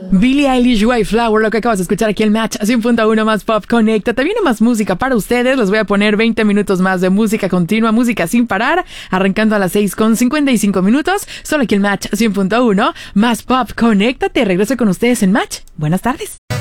Billie Eilish, White Flower, lo que acabas de escuchar aquí en Match 100.1 más pop. Conéctate, viene más música para ustedes. Les voy a poner 20 minutos más de música continua, música sin parar, arrancando a las 6:55, solo aquí en Match 100.1 más pop. Conéctate, regreso con ustedes en Match. Buenas tardes.